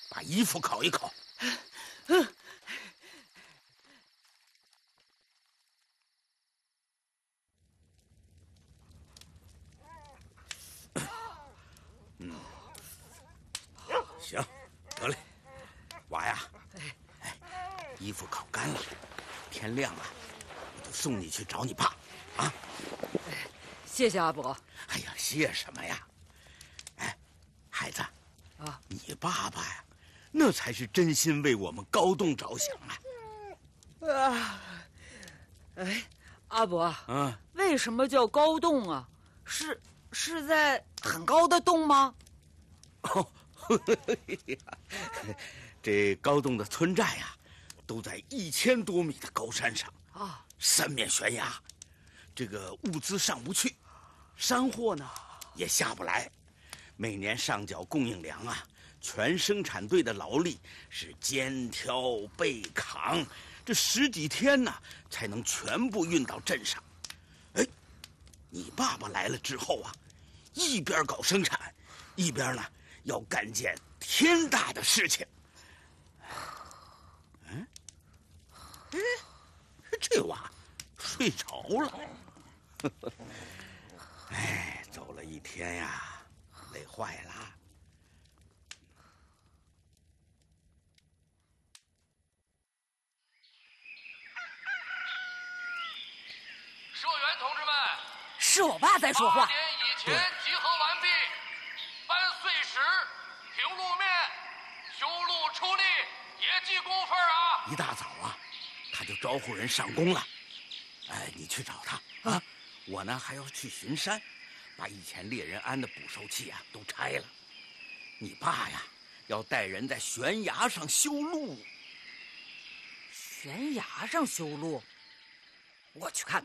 把衣服烤一烤。行，得嘞，娃呀，衣服烤干了，天亮了，我就送你去找你爸，啊！ 谢谢阿伯。 哎呀，谢什么呀？哎，孩子， 啊， 你爸爸呀，那才是真心为我们高栋着想啊！ 阿伯，为什么叫高洞啊？是在很高的洞吗？ 哦，这高栋的村寨呀，都在1000多米的高山上啊，3面悬崖，这个物资上不去，山货呢也下不来，每年上缴供应粮啊，全生产队的劳力是肩挑背扛，这10几天呢才能全部运到镇上。哎，你爸爸来了之后啊，一边搞生产，一边呢要干件天大的事情。这娃睡着了。哎，走了一天呀，累坏了。 社员同志们， 是我爸在说话。 8点以前集合完毕，搬碎石、平路面、修路出力，也记工分啊！ 一大早啊，他就招呼人上工了。哎，你去找他啊！我呢还要去巡山，把以前猎人安的捕兽器啊都拆了。你爸呀，要带人在悬崖上修路。 悬崖上修路，我去看看。